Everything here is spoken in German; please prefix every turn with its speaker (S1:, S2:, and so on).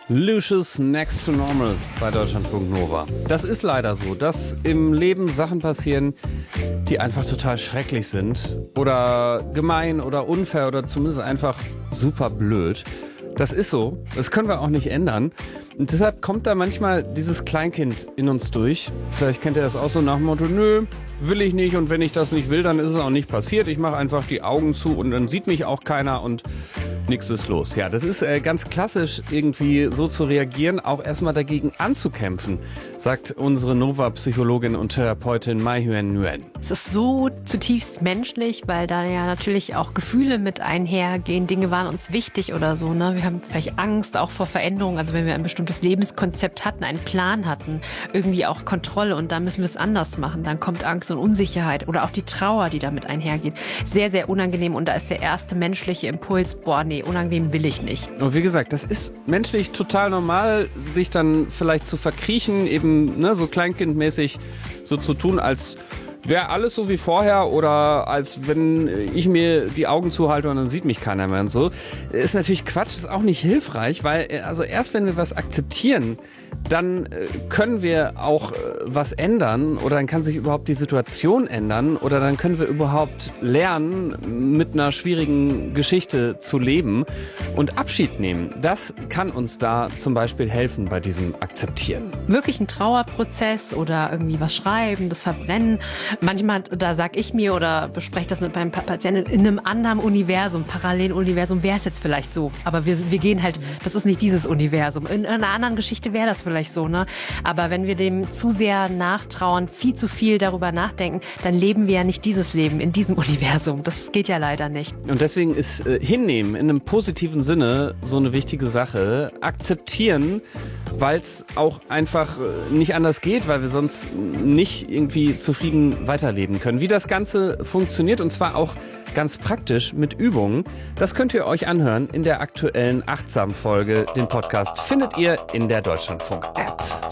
S1: Lucius Next to Normal bei Deutschlandfunk Nova. Das ist leider so, dass im Leben Sachen passieren, die einfach total schrecklich sind oder gemein oder unfair oder zumindest einfach super blöd. Das ist so, das können wir auch nicht ändern. Und deshalb kommt da manchmal dieses Kleinkind in uns durch. Vielleicht kennt ihr das auch so nach dem Motto, nö, will ich nicht und wenn ich das nicht will, dann ist es auch nicht passiert. Ich mache einfach die Augen zu und dann sieht mich auch keiner und nichts ist los. Ja, das ist ganz klassisch, irgendwie so zu reagieren, auch erstmal dagegen anzukämpfen, sagt unsere Nova-Psychologin und Therapeutin Mai Huen Nguyen.
S2: Es ist so zutiefst menschlich, weil da ja natürlich auch Gefühle mit einhergehen. Dinge waren uns wichtig oder so, ne? Wir haben vielleicht Angst auch vor Veränderungen. Also wenn wir ein bestimmtes Lebenskonzept hatten, einen Plan hatten, irgendwie auch Kontrolle und dann müssen wir es anders machen. Dann kommt Angst und Unsicherheit oder auch die Trauer, die damit einhergeht. Sehr, sehr unangenehm und da ist der erste menschliche Impuls, boah, nee, unangenehm will ich nicht.
S1: Und wie gesagt, das ist menschlich total normal, sich dann vielleicht zu verkriechen, eben so kleinkindmäßig so zu tun, als wäre alles so wie vorher oder als wenn ich mir die Augen zuhalte und dann sieht mich keiner mehr und so. Ist natürlich Quatsch, ist auch nicht hilfreich, weil also erst wenn wir was akzeptieren, dann können wir auch was ändern oder dann kann sich überhaupt die Situation ändern oder dann können wir überhaupt lernen, mit einer schwierigen Geschichte zu leben und Abschied nehmen. Das kann uns da zum Beispiel helfen bei diesem Akzeptieren.
S2: Wirklich ein Trauerprozess oder irgendwie was schreiben, das Verbrennen. Manchmal, da sag ich mir oder bespreche das mit meinem Patienten, in einem anderen Universum, Paralleluniversum wäre es jetzt vielleicht so. Aber wir gehen halt, das ist nicht dieses Universum. In einer anderen Geschichte wäre das vielleicht so, ne? Aber wenn wir dem zu sehr nachtrauern, viel zu viel darüber nachdenken, dann leben wir ja nicht dieses Leben in diesem Universum. Das geht ja leider nicht.
S1: Und deswegen ist Hinnehmen in einem positiven Sinne so eine wichtige Sache. Akzeptieren, weil es auch einfach nicht anders geht, weil wir sonst nicht irgendwie zufrieden weiterleben können. Wie das Ganze funktioniert und zwar auch ganz praktisch mit Übungen, das könnt ihr euch anhören in der aktuellen Achtsam-Folge. Den Podcast findet ihr in der Deutschlandfunk-App.